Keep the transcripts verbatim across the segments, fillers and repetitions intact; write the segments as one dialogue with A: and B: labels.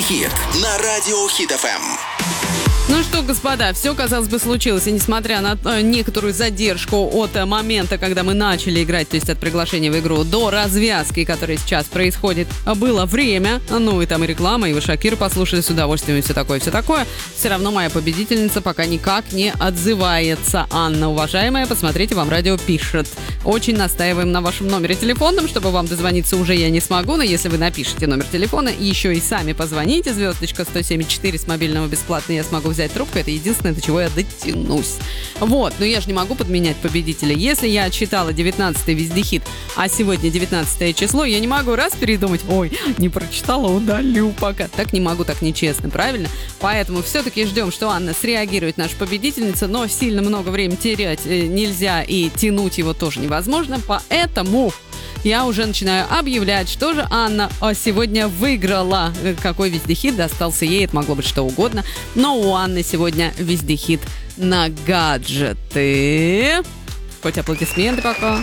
A: хит на радио Хит эф эм.
B: Ну что, господа, все, казалось бы, случилось, и несмотря на э, некоторую задержку от э, момента, когда мы начали играть, то есть от приглашения в игру, до развязки, которая сейчас происходит, было время, ну и там и реклама, и вы Шакиру послушали с удовольствием, и все такое, все такое, все равно моя победительница пока никак не отзывается. Анна, уважаемая, посмотрите, вам радио пишет. Очень настаиваем на вашем номере телефонном, чтобы вам дозвониться уже я не смогу, но если вы напишите номер телефона и еще и сами позвоните, звездочка сто семьдесят четыре с мобильного бесплатно, я смогу взять трубку, это единственное, до чего я дотянусь. Вот, но я же не могу подменять победителя. Если я отсчитала девятнадцатый вездехит, а сегодня девятнадцатое число, я не могу раз передумать, ой, не прочитала, удалю пока. Так не могу, так нечестно, правильно? Поэтому все-таки ждем, что Анна среагирует, наша победительница, но сильно много времени терять нельзя и тянуть его тоже невозможно, поэтому я уже начинаю объявлять, что же Анна сегодня выиграла. Какой вездехит достался ей, это могло быть что угодно. Но у Анны сегодня вездехит на гаджеты. Хоть аплодисменты пока.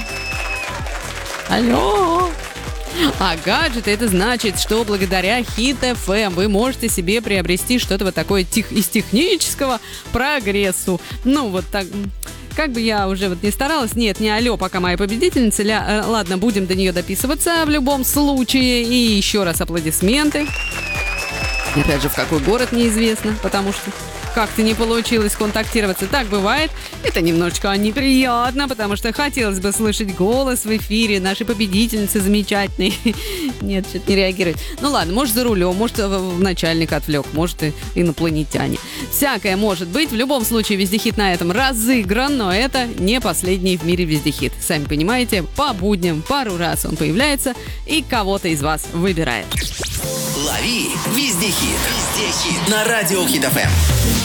B: Алло. А гаджеты, это значит, что благодаря Хит эф эм вы можете себе приобрести что-то вот такое тех, из технического прогрессу. Ну, вот так... Как бы я уже вот не старалась, нет, не алло, пока моя победительница, ля, э, ладно, будем до нее дописываться в любом случае. И еще раз аплодисменты. Опять же, в какой город неизвестно, потому что как-то не получилось контактироваться. Так бывает. Это немножечко неприятно, потому что хотелось бы слышать голос в эфире нашей победительницы замечательной. Нет, что-то не реагирует. Ну ладно, может за рулем, может начальник отвлек, может и инопланетяне. Всякое может быть. В любом случае вездехит на этом разыгран, но это не последний в мире вездехит. Сами понимаете, по будням пару раз он появляется и кого-то из вас выбирает.
A: Лови вездехит. Вездехит на радио Хит эф эм.